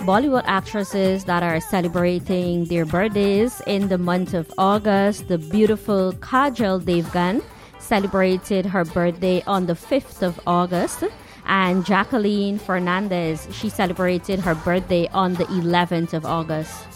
Bollywood actresses that are celebrating their birthdays in the month of August. The beautiful Kajal Devgan celebrated her birthday on the 5th of August. And Jacqueline Fernandez, she celebrated her birthday on the 11th of August.